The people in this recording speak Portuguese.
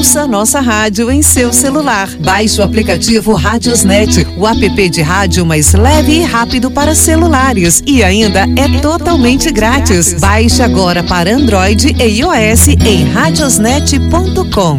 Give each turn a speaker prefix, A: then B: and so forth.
A: Ouça nossa rádio em seu celular. Baixe o aplicativo Radiosnet, o app de rádio mais leve e rápido para celulares. E ainda é totalmente grátis. Baixe agora para Android e iOS em radiosnet.com.